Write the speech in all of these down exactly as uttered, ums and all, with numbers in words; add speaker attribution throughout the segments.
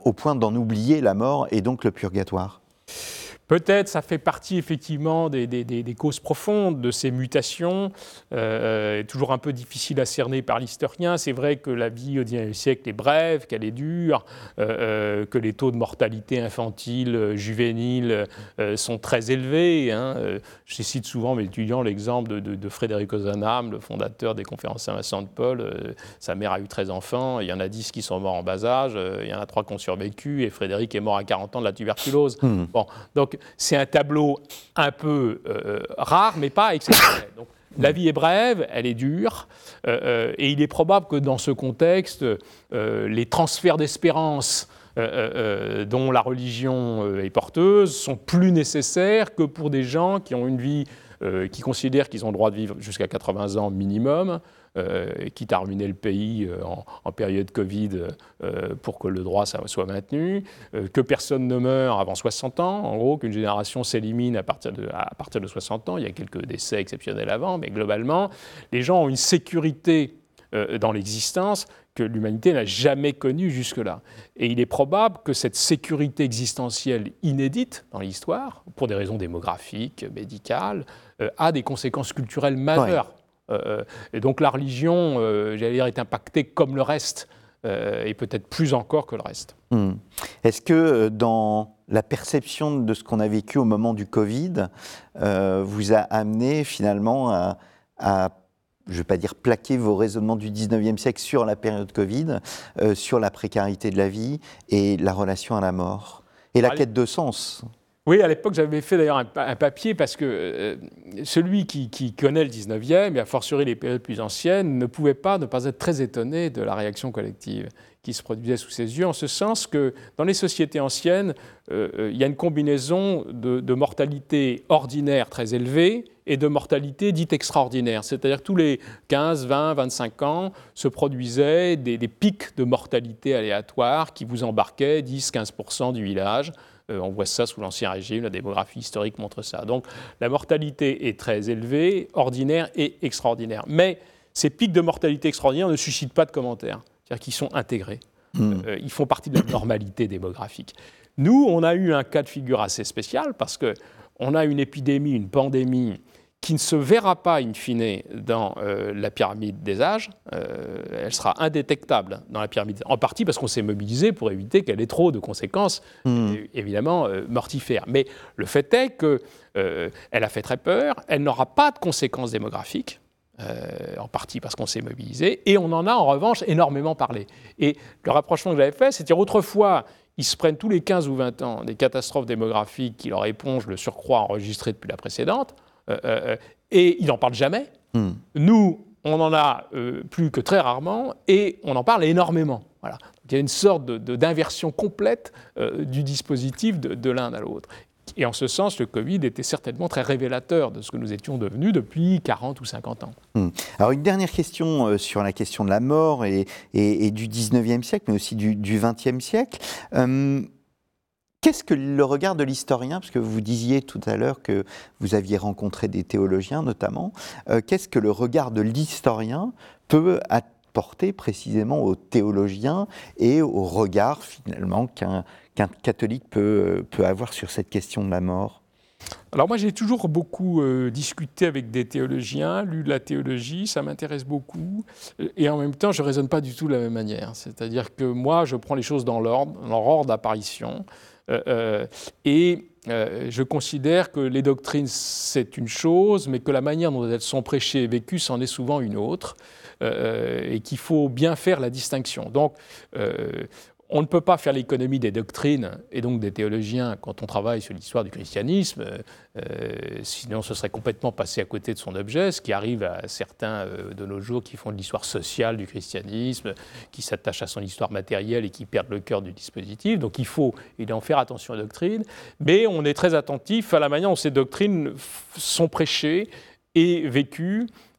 Speaker 1: au point d'en oublier la mort et donc le purgatoire ?
Speaker 2: Peut-être ça fait partie effectivement des, des, des, des causes profondes de ces mutations, euh, toujours un peu difficile à cerner par l'historien. C'est vrai que la vie au dix-neuvième siècle est brève, qu'elle est dure, euh, que les taux de mortalité infantile, juvénile euh, sont très élevés. Hein. Je cite souvent mes étudiants l'exemple de, de, de Frédéric Ozanam, le fondateur des conférences Saint-Vincent de Paul. Euh, sa mère a eu treize enfants, il y en a dix qui sont morts en bas âge, euh, il y en a trois qui ont survécu, et Frédéric est mort à quarante ans de la tuberculose. Mmh. Bon, donc c'est un tableau un peu euh, rare, mais pas exceptionnel. Donc, la vie est brève, elle est dure, euh, et il est probable que dans ce contexte, euh, les transferts d'espérance euh, euh, dont la religion euh, est porteuse sont plus nécessaires que pour des gens qui ont une vie, euh, qui considèrent qu'ils ont le droit de vivre jusqu'à quatre-vingts ans minimum, Euh, quitte à ruiner le pays euh, en, en période Covid euh, pour que le droit ça, soit maintenu, euh, que personne ne meurt avant soixante ans, en gros, qu'une génération s'élimine à partir, de, à partir de soixante ans. Il y a quelques décès exceptionnels avant, mais globalement, les gens ont une sécurité euh, dans l'existence que l'humanité n'a jamais connue jusque-là. Et il est probable que cette sécurité existentielle inédite dans l'histoire, pour des raisons démographiques, médicales, euh, a des conséquences culturelles majeures. Ouais. Euh, et donc la religion, euh, j'allais dire, est impactée comme le reste, euh, et peut-être plus encore que le reste.
Speaker 1: Mmh. Est-ce que dans la perception de ce qu'on a vécu au moment du Covid, euh, vous a amené finalement à, à, je ne vais pas dire plaquer vos raisonnements du dix-neuvième siècle sur la période Covid, euh, sur la précarité de la vie et la relation à la mort, et la Allez. quête de sens ?
Speaker 2: Oui, à l'époque, j'avais fait d'ailleurs un, un papier parce que euh, celui qui, qui connaît le dix-neuvième, et a fortiori les périodes plus anciennes, ne pouvait pas ne pas être très étonné de la réaction collective qui se produisait sous ses yeux, en ce sens que dans les sociétés anciennes, euh, il y a une combinaison de, de mortalité ordinaire très élevée et de mortalité dite extraordinaire. C'est-à-dire que tous les quinze, vingt, vingt-cinq ans se produisaient des, des pics de mortalité aléatoires qui vous embarquaient dix à quinze pour cent du village. Euh, on voit ça sous l'Ancien Régime, la démographie historique montre ça. Donc la mortalité est très élevée, ordinaire et extraordinaire. Mais ces pics de mortalité extraordinaire ne suscitent pas de commentaires, c'est-à-dire qu'ils sont intégrés. Mmh. Euh, ils font partie de la normalité démographique. Nous, on a eu un cas de figure assez spécial parce qu'on a une épidémie, une pandémie qui ne se verra pas, in fine, dans euh, la pyramide des âges. Euh, elle sera indétectable dans la pyramide, en partie parce qu'on s'est mobilisé pour éviter qu'elle ait trop de conséquences, mmh. évidemment, euh, mortifères. Mais le fait est qu'elle euh, a fait très peur, elle n'aura pas de conséquences démographiques, euh, en partie parce qu'on s'est mobilisé, et on en a en revanche énormément parlé. Et le rapprochement que j'avais fait, c'est-à-dire autrefois, ils se prennent tous les quinze ou vingt ans des catastrophes démographiques qui leur épongent le surcroît enregistré depuis la précédente, Euh, euh, et il n'en parle jamais. Mm. Nous, on n'en a euh, plus que très rarement, et on en parle énormément. Voilà. Il y a une sorte de, de, d'inversion complète euh, du dispositif de, de l'un à l'autre. Et en ce sens, le Covid était certainement très révélateur de ce que nous étions devenus depuis quarante ou cinquante ans.
Speaker 1: Mm. Alors une dernière question euh, sur la question de la mort et, et, et du dix-neuvième siècle, mais aussi du, du vingtième siècle. Euh, Qu'est-ce que le regard de l'historien, parce que vous disiez tout à l'heure que vous aviez rencontré des théologiens notamment, euh, qu'est-ce que le regard de l'historien peut apporter précisément aux théologiens et au regard finalement qu'un, qu'un catholique peut, peut avoir sur cette question de la mort ?
Speaker 2: Alors moi j'ai toujours beaucoup euh, discuté avec des théologiens, lu de la théologie, ça m'intéresse beaucoup, et en même temps je ne raisonne pas du tout de la même manière. C'est-à-dire que moi je prends les choses dans l'ordre, dans leur ordre d'apparition, euh, euh, et euh, je considère que les doctrines c'est une chose, mais que la manière dont elles sont prêchées et vécues c'en est souvent une autre, euh, et qu'il faut bien faire la distinction. Donc euh, on ne peut pas faire l'économie des doctrines et donc des théologiens quand on travaille sur l'histoire du christianisme, euh, sinon ce serait complètement passé à côté de son objet, ce qui arrive à certains euh, de nos jours qui font de l'histoire sociale du christianisme, qui s'attachent à son histoire matérielle et qui perdent le cœur du dispositif. Donc il faut et en faire attention aux doctrines, mais on est très attentif à la manière dont ces doctrines sont prêchées et vécues,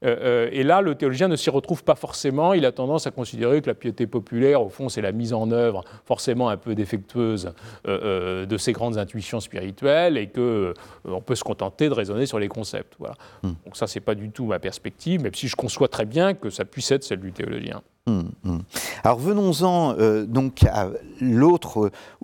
Speaker 2: Euh, et là, le théologien ne s'y retrouve pas forcément. Il a tendance à considérer que la piété populaire, au fond, c'est la mise en œuvre forcément un peu défectueuse euh, euh, de ces grandes intuitions spirituelles et qu'on euh, peut se contenter de raisonner sur les concepts. Voilà. Mm. Donc ça, c'est pas du tout ma perspective, même si je conçois très bien que ça puisse être celle du théologien.
Speaker 1: Mmh, mmh. Alors venons-en euh, donc à l'autre